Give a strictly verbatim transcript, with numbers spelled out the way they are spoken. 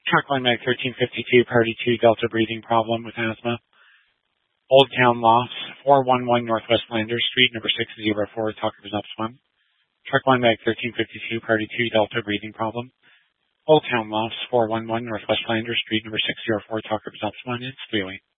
Truck line mag thirteen fifty-two, party two, Delta breathing problem with asthma. Old Town Lofts, four one one Northwest Landers Street, number six oh four, Tucker Results one. Truck line mag thirteen fifty-two, party two, Delta breathing problem. Old Town Lofts, four one one Northwest Landers Street, number six oh four, Tucker Results one. It's Wheelie.